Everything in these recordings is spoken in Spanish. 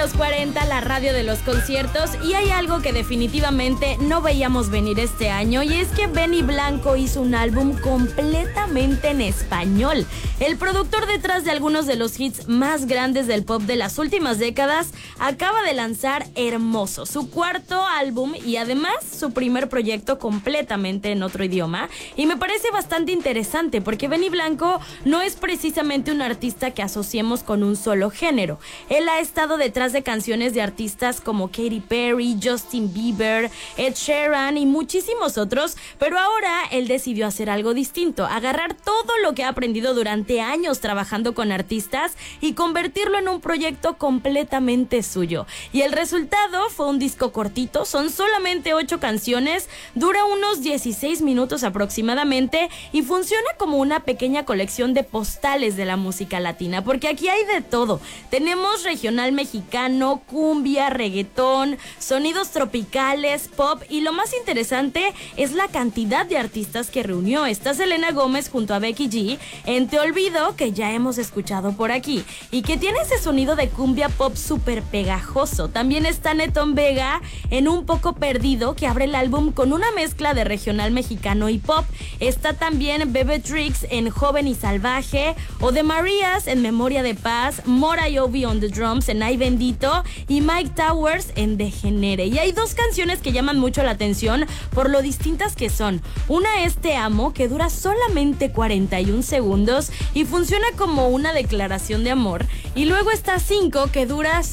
los 40, la radio de los conciertos, y hay algo que definitivamente no veíamos venir este año, y es que Benny Blanco hizo un álbum completamente en español. El productor detrás de algunos de los hits más grandes del pop de las últimas décadas acaba de lanzar Hermoso, su cuarto álbum y además su primer proyecto completamente en otro idioma, y me parece bastante interesante porque Benny Blanco no es precisamente un artista que asociemos con un solo género. Él ha estado detrás de canciones de artistas como Katy Perry, Justin Bieber, Ed Sheeran y muchísimos otros, pero ahora él decidió hacer algo distinto, agarrar todo lo que ha aprendido durante años trabajando con artistas y convertirlo en un proyecto completamente suyo. Y el resultado fue un disco cortito, son solamente 8 canciones, dura unos 16 minutos aproximadamente y funciona como una pequeña colección de postales de la música latina, porque aquí hay de todo. Tenemos regional mexicano, cumbia, reggaetón, sonidos tropicales, pop, y lo más interesante es la cantidad de artistas que reunió. Está Selena Gómez junto a Becky G en Te Olvido, que ya hemos escuchado por aquí, y que tiene ese sonido de cumbia pop súper pegajoso. También está Netón Vega en Un Poco Perdido, que abre el álbum con una mezcla de regional mexicano y pop. Está también Bebe Tricks en Joven y Salvaje, o The Marías en Memoria de Paz, Mora Yobi on the drums en Ay Bendito y Mike Towers en Degenere. Y hay 2 canciones que llaman mucho la atención por lo distintas que son. Una es Te Amo, que dura solamente 41 segundos y funciona como una declaración de amor. Y luego está 5, que dura,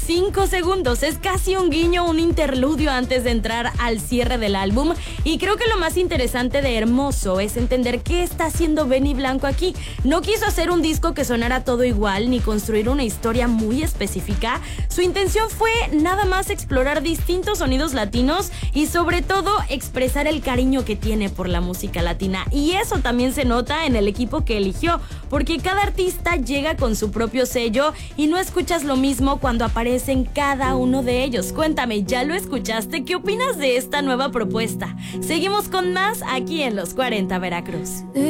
5 segundos. Es casi un guiño, un interludio antes de entrar al cierre del álbum. Y creo que lo más interesante de Hermoso es entender qué está haciendo Benny Blanco aquí. No quiso hacer un disco que sonara todo igual, ni construir una historia muy específica. Su intención fue nada más explorar distintos sonidos latinos y sobre todo expresar el cariño que tiene por la música latina. Y eso también se nota en el equipo que eligió, porque cada artista llega con su propio sello y no escuchas lo mismo cuando aparecen cada uno de ellos. Cuéntame, ¿ya lo escuchaste? ¿Qué opinas de esta nueva propuesta? Seguimos con más aquí en Los 40 Veracruz.